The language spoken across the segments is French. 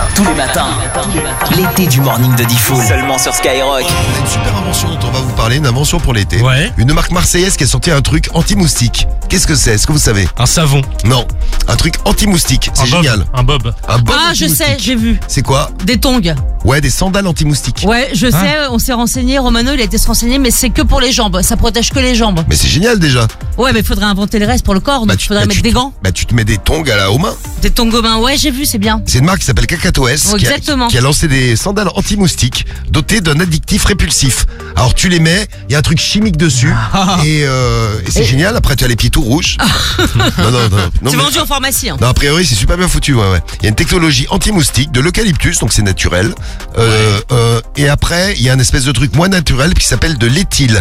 Tous les matins. L'été du morning de Diffoul. Seulement sur Skyrock. On a une super invention dont on va vous parler, une invention pour l'été. Ouais. Une marque marseillaise qui a sorti un truc anti-moustique. Qu'est-ce que c'est? Est-ce que vous savez? Un savon. Non, un truc anti-moustique. C'est génial. Un bob. Un bob Ah, je anti-moustique. sais, j'ai vu. C'est quoi? Des tongs. Ouais, des sandales anti-moustiques. Ouais, je sais, on s'est renseigné. Romano, il a été se renseigner, mais c'est que pour les jambes. Ça protège que les jambes. Mais c'est génial déjà. Ouais, mais il faudrait inventer le reste pour le corps. Donc il faudrait mettre des gants. Tu te mets des tongs aux mains. Des tongs aux mains. Ouais, j'ai vu, c'est bien. C'est une marque qui s'appelle Cacatoès Oh, exactement. qui a lancé des sandales anti-moustiques dotées d'un addictif répulsif. Alors tu les mets, il y a un truc chimique dessus et c'est génial. Après tu as les pieds tout rouges. non, C'est mais- vendu en pharmacie. Hein. Non, a priori, c'est super bien foutu, ouais. Il y a une technologie anti-moustique de l'eucalyptus, donc c'est naturel. Et après, il y a un espèce de truc moins naturel qui s'appelle de l'éthyle.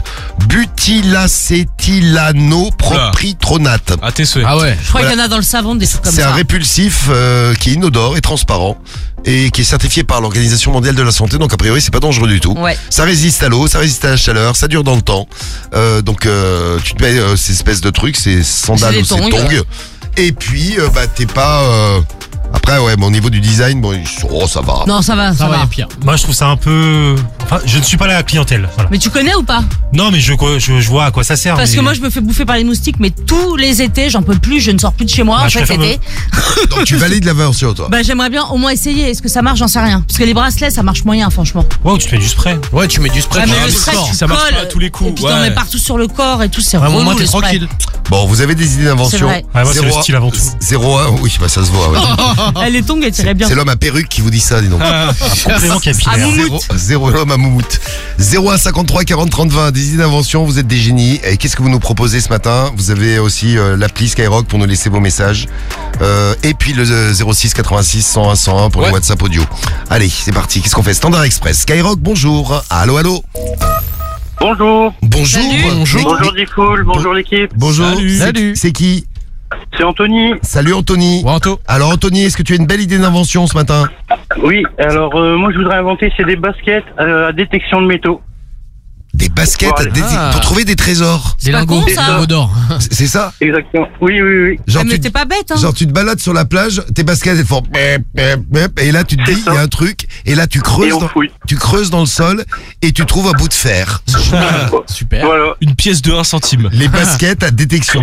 Butylacétylanopropritronate. À tes souhaits. Ah ouais. Je crois qu'il y en a dans le savon, des trucs comme C'est ça. un répulsif qui est inodore et transparent et qui est certifié par l'Organisation mondiale de la santé, donc a priori c'est pas dangereux du tout. Ouais. Ça résiste à l'eau, ça résiste à la chaleur, ça dure dans le temps. Donc tu te mets ces espèces de trucs, ces sandales C'est ou des ces tongs. tongs. Et puis t'es pas... Après ouais, mais au niveau du design, ça va. Non, ça va, ça Ça va, il y va. a pire. Moi, je trouve ça un peu. Enfin, je ne suis pas la clientèle. Voilà. Mais tu connais ou pas? Non, mais je vois à quoi ça sert. Parce mais- que moi, je me fais bouffer par les moustiques, mais tous les étés, j'en peux plus, je ne sors plus de chez moi Bah, en je fait préfère l'été. Donc tu valides l'invention, toi. Bah, j'aimerais bien au moins essayer. Est-ce que ça marche? J'en sais rien. Parce que les bracelets, ça marche moyen, franchement. Ouais, ou tu te mets du spray. Ouais, tu mets du spray. Ouais, mais tu le mets du spray, sport. tu ça marche colles, pas à tous les coups, Et puis ouais. t'en mets partout sur le corps et tout, c'est Ouais, relou, au moins t'es le spray. tranquille. Bon, vous avez des idées d'invention. C'est vrai. Ouais, moi, c'est le style avant tout. 01, oui, ça se voit. Ouais. Les tongs, elles tiraient bien. C'est l'homme à perruque qui vous dit ça, dis donc. Complément À capillaire. moumoute. Zéro l'homme à moumoute. 01 53 40 30 20. Des idées d'invention, vous êtes des génies. Et qu'est-ce que vous nous proposez ce matin? Vous avez aussi l'appli Skyrock pour nous laisser vos messages. Et puis le 06 86 101 101 pour le WhatsApp audio. Allez, c'est parti. Qu'est-ce qu'on fait? Standard Express. Skyrock, bonjour. Allô, allô. Bonjour, Bonjour. Salut. bonjour Diffoul, bonjour l'équipe, Bonjour. Salut. C'est qui? c'est Anthony. Salut Anthony. Wanto. Alors Anthony, est-ce que tu as une belle idée d'invention ce matin? Oui, alors moi je voudrais inventer, c'est des baskets à détection de métaux. Des baskets Voilà. pour trouver des trésors. Des pas lingots. con, Des ça. lingots d'or. C'est ça? Exactement, oui. Genre, Mais t'es pas bête, hein. Genre tu te balades sur la plage, tes baskets elles font bép, bép, bép, et là tu te dis il y a un truc et là tu Et creuses on fouille. dans le sol et tu trouves un bout de fer. Super. Voilà, Une pièce de 1 centime. Les baskets à détection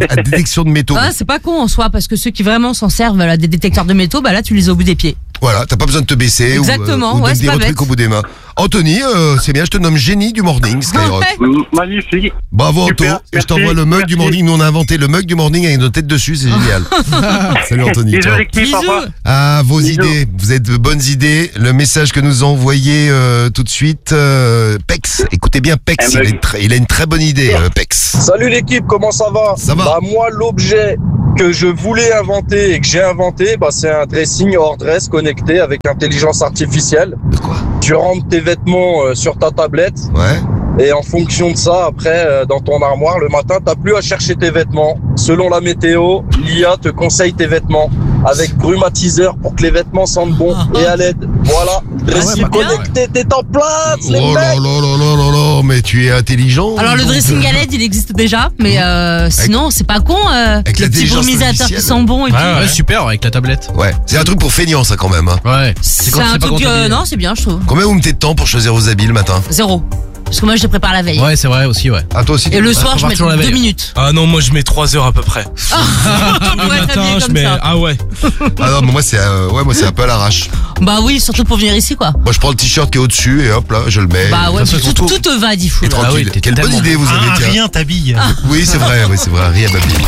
de métaux. Ah, c'est pas con en soi, parce que ceux qui vraiment s'en servent à des détecteurs de métaux, bah là, tu les as au bout des pieds. Voilà, t'as pas besoin de te baisser Exactement, ou ouais, de c'est dire pas un truc bête. au bout des mains. Anthony, c'est bien, je te nomme génie du morning Skyrock. Ouais. magnifique. Bravo Anto, Super, et je merci, t'envoie le mug merci. du morning. Nous on a inventé le mug du morning avec nos têtes dessus, c'est génial. Salut Anthony. Bisous ciao. l'équipe, au revoir. Ah, vos Bisous. idées, vous êtes de bonnes idées. Le message que nous a envoyé tout de suite, Pex. Écoutez bien Pex, Eh ben, il a une très bonne idée, Pex. Salut l'équipe, comment ça va? Ça va. Bah moi l'objet que je voulais inventer et que j'ai inventé, c'est un dressing hors dress connecté avec intelligence artificielle. De quoi? Tu rentres tes vêtements sur ta tablette Ouais. et en fonction de ça, après dans ton armoire le matin, t'as plus à chercher tes vêtements. Selon la météo, l'IA te conseille tes vêtements avec brumatiseur pour que les vêtements sentent bon et à l'aide. Voilà, dressing bah, bien. connecté, t'es en place les Oh là mecs. là là là là là, mais tu es intelligent. Alors, le donc. dressing à LED, il existe déjà, mais sinon, c'est pas con. Avec Les petits l'intelligence brumisateurs qui artificielle. sont bons et tout. Ouais, super avec la tablette. Ouais, c'est un truc pour feignant ça quand même. Hein. Ouais. C'est quand tu un sais pas truc. quand t'habiller. Non, c'est bien, je trouve. Combien vous mettez de temps pour choisir vos habits le matin? 0. Parce que moi, je les prépare la veille. Ouais, c'est vrai aussi, ouais. Ah toi aussi. Et le soir, je faut mets partir la 2 veille. minutes. Ah non, moi je mets 3 heures à peu près. On Le va être matin, habillé je comme mets. ça. Ah ouais. Ah non, mais moi c'est un peu à l'arrache. Bah oui, surtout pour venir ici, quoi. Moi je prends le t-shirt qui est au-dessus et hop là, je le mets. Bah ouais, de toute façon, tout te va, dit fou. Et tranquille. Ah oui, t'es Quelle bonne tellement- idée vous avez, tiens. Rien t'habille. Oui, c'est vrai, rien m'habille.